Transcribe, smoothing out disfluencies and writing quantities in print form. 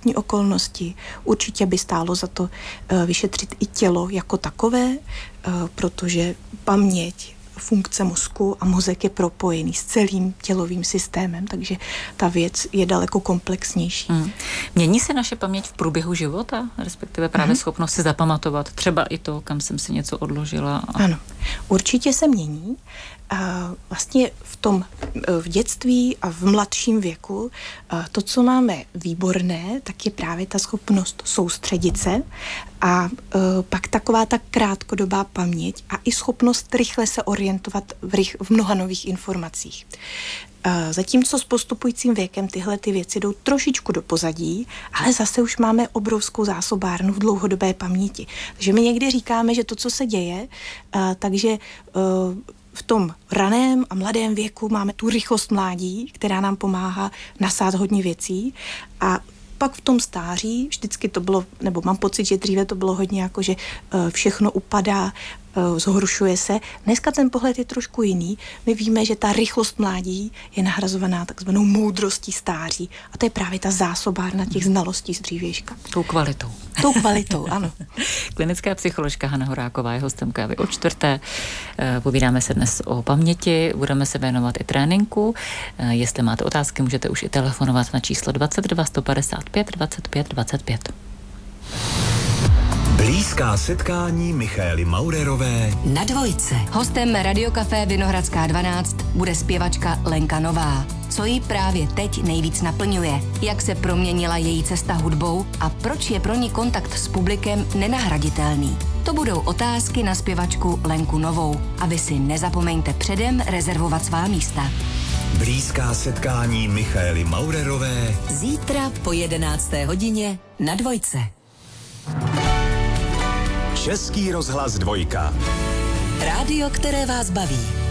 životní okolnosti. Určitě by stálo za to vyšetřit i tělo jako takové, protože paměť, funkce mozku a mozek je propojený s celým tělovým systémem, takže ta věc je daleko komplexnější. Mění se naše paměť v průběhu života, respektive právě schopnost si zapamatovat třeba i to, kam jsem si něco odložila? Ano, určitě se mění. A vlastně v dětství a v mladším věku to, co máme výborné, tak je právě ta schopnost soustředit se a pak taková ta krátkodobá paměť a i schopnost rychle se orientovat v mnoha nových informacích. Zatímco s postupujícím věkem tyhle ty věci jdou trošičku do pozadí, ale zase už máme obrovskou zásobárnu v dlouhodobé paměti. Takže my někdy říkáme, že to, co se děje, takže v tom raném a mladém věku máme tu rychlost mládí, která nám pomáhá nasát hodně věcí, a pak v tom stáří vždycky to bylo, nebo mám pocit, že dříve to bylo hodně jako, že všechno upadá, zhoršuje se. Dneska ten pohled je trošku jiný. My víme, že ta rychlost mládí je nahrazovaná takzvanou moudrostí stáří. A to je právě ta zásobárna těch znalostí z dřívějška. Tou kvalitou. Tou kvalitou, ano. Klinická psycholožka Hana Horáková je hostem Kávy o čtvrté. Povídáme se dnes o paměti, budeme se věnovat i tréninku. Jestli máte otázky, můžete už i telefonovat na číslo 22 155 25 25. Blízká setkání Michaely Maurerové na Dvojce. Hostem Radiokafé Vinohradská 12 bude zpěvačka Lenka Nová. Co jí právě teď nejvíc naplňuje? Jak se proměnila její cesta hudbou a proč je pro ní kontakt s publikem nenahraditelný? To budou otázky na zpěvačku Lenku Novou. A vy si nezapomeňte předem rezervovat svá místa. Blízká setkání Michaely Maurerové Zítra po 11. hodině na Dvojce. Český rozhlas 2. Rádio, které vás baví.